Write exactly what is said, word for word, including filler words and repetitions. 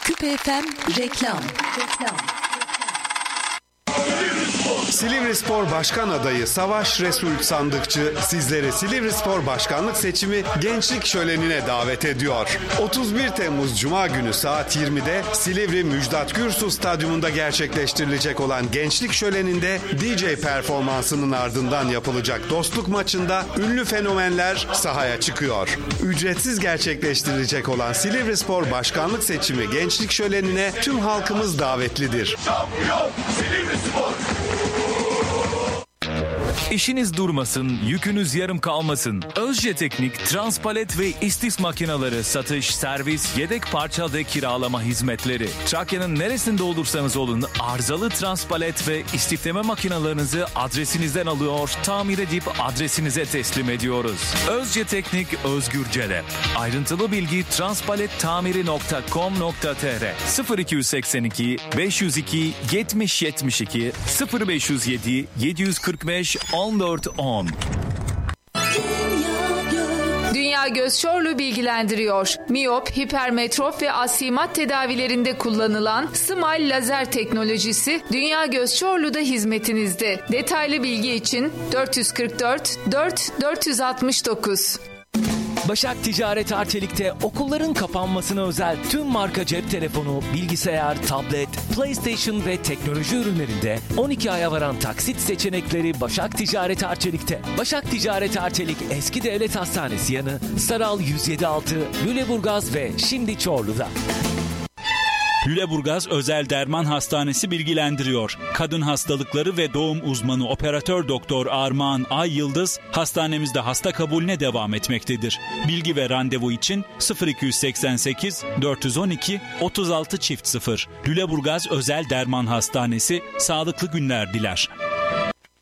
Küpe F M reklam. Reklam. Silivrispor Başkan Adayı Savaş Resul Sandıkçı sizleri Silivrispor Başkanlık Seçimi Gençlik Şöleni'ne davet ediyor. otuz bir Temmuz Cuma günü saat yirmide Silivri Müjdat Gürsu Stadyumunda gerçekleştirilecek olan Gençlik Şöleni'nde D J performansının ardından yapılacak dostluk maçında ünlü fenomenler sahaya çıkıyor. Ücretsiz gerçekleştirilecek olan Silivrispor Başkanlık Seçimi Gençlik Şöleni'ne tüm halkımız davetlidir. Şampiyon Silivrispor. İşiniz durmasın, yükünüz yarım kalmasın. Özce Teknik, transpalet ve istis makineleri satış, servis, yedek parça ve kiralama hizmetleri. Trakya'nın neresinde olursanız olun arızalı transpalet ve istifleme makinalarınızı adresinizden alıyor, tamir edip adresinize teslim ediyoruz. Özce Teknik, Özgür Celep. Ayrıntılı bilgi transpalettamiri nokta com nokta tr sıfır iki seksen iki beş yüz iki yetmiş yetmiş iki sıfır beş yüz yedi yedi kırk beş on dört on. Dünya Göz Çorlu bilgilendiriyor. Miyop, hipermetrop ve astigmat tedavilerinde kullanılan Smile lazer teknolojisi Dünya Göz Çorlu'da hizmetinizde. Detaylı bilgi için dört yüz kırk dört dört dört altı dokuz. Başak Ticaret Arçelik'te okulların kapanmasına özel tüm marka cep telefonu, bilgisayar, tablet, PlayStation ve teknoloji ürünlerinde on iki aya varan taksit seçenekleri Başak Ticaret Arçelik'te. Başak Ticaret Arçelik Eski Devlet Hastanesi yanı Saral yüz yedi altı, Lüleburgaz ve şimdi Çorlu'da. Lüleburgaz Özel Derman Hastanesi bilgilendiriyor. Kadın hastalıkları ve doğum uzmanı operatör doktor Armağan Ay Yıldız hastanemizde hasta kabulüne devam etmektedir. Bilgi ve randevu için sıfır iki seksen sekiz dört on iki otuz altı sıfır. Lüleburgaz Özel Derman Hastanesi sağlıklı günler diler.